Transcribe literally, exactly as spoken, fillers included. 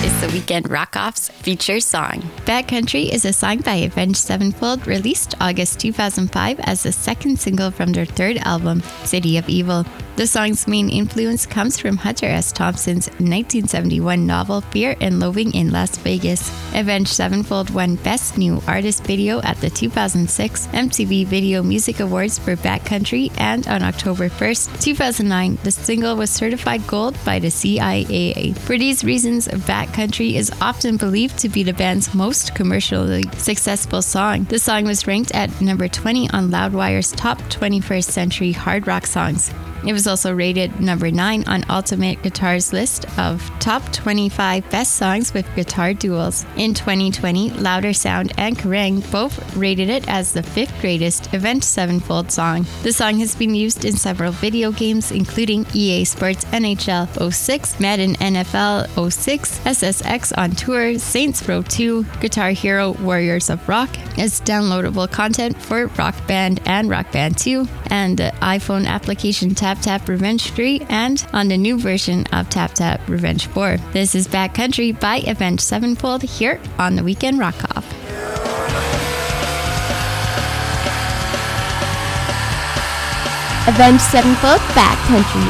is the Weekend Rock-Off's feature song. Bad Country is a song by Avenged Sevenfold, released August two thousand five as the second single from their third album, City of Evil. The song's main influence comes from Hunter S. Thompson's nineteen seventy-one novel Fear and Loathing in Las Vegas. Avenged Sevenfold won Best New Artist Video at the two thousand six M T V Video Music Awards for Bad Country, and on October first, two thousand nine, the single was certified gold by the C I A A. For these reasons, Bad Country is often believed to be the band's most commercially successful song. The song was ranked at number twenty on Loudwire's top twenty-first century hard rock songs. It was also rated number nine on Ultimate Guitar's list of top twenty-five best songs with guitar duels. In twenty twenty, Louder Sound and Kerrang both rated it as the fifth greatest Avenged Sevenfold song. The song has been used in several video games, including E A Sports N H L oh six, Madden N F L oh six, S S X on Tour, Saints Row two, Guitar Hero Warriors of Rock, as downloadable content for Rock Band and Rock Band two, and the iPhone application Tap Tap Revenge three, and on the new version of Tap Tap Revenge four. This is Bad Country by Avenged Sevenfold here on the Weekend Rock-Off. Avenged Sevenfold, Bad Country,